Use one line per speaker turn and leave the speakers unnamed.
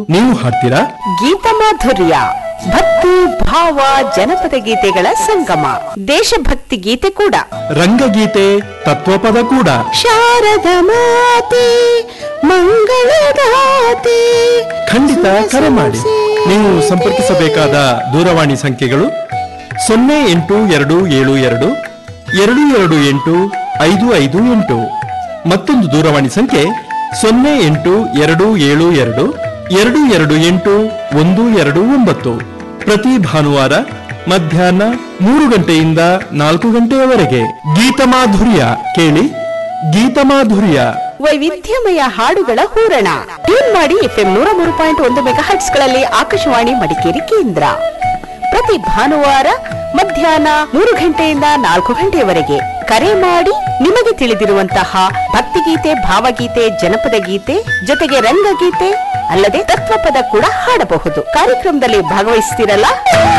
ನೀವು ಹಾಡ್ತೀರಾ?
ಗೀತಮಾಧುರ್ಯ ಭಕ್ತಿ ಭಾವ ಜನಪದ ಗೀತೆಗಳ ಸಂಗಮ, ದೇಶಭಕ್ತಿ ಗೀತೆ ಕೂಡ,
ರಂಗಗೀತೆ, ತತ್ವಪದ ಕೂಡ.
ಶಾರದ ಮಾತೆ ಮಂಗಳದಾತೆ.
ಖಂಡಿತ ಕರೆ ಮಾಡಿ. ನೀವು ಸಂಪರ್ಕಿಸಬೇಕಾದ ದೂರವಾಣಿ ಸಂಖ್ಯೆಗಳು 082722285558. ಮತ್ತೊಂದು ದೂರವಾಣಿ ಸಂಖ್ಯೆ 0822282129. ಪ್ರತಿ ಭಾನುವಾರ ಮಧ್ಯಾಹ್ನ 3 ಗಂಟೆಯಿಂದ 4 ಗಂಟೆಯವರೆಗೆ ಗೀತಮಾಧುರ್ಯ ಕೇಳಿ. ಗೀತಮಾಧುರ್ಯ
ವೈವಿಧ್ಯಮಯ ಹಾಡುಗಳ ಹೂರಣ. ಟ್ಯೂನ್ ಮಾಡಿ FM 103.1 ಮೆಗಾಹರ್ಟ್ಸ್ ಗಳಲ್ಲಿ ಆಕಾಶವಾಣಿ ಮಡಿಕೇರಿ ಕೇಂದ್ರ. ಪ್ರತಿ ಭಾನುವಾರ ಮಧ್ಯಾಹ್ನ 3 ಗಂಟೆಯಿಂದ 4 ಗಂಟೆಯವರೆಗೆ ಕರೆ ಮಾಡಿ. ನಿಮಗೆ ತಿಳಿದಿರುವಂತಹ ಭಕ್ತಿಗೀತೆ, ಭಾವಗೀತೆ, ಜನಪದ ಗೀತೆ ಜೊತೆಗೆ ರಂಗಗೀತೆ ಅಲ್ಲದೆ ತತ್ವಪದ ಕೂಡ ಹಾಡಬಹುದು. ಕಾರ್ಯಕ್ರಮದಲ್ಲಿ ಭಾಗವಹಿಸ್ತಿರಲ್ಲ.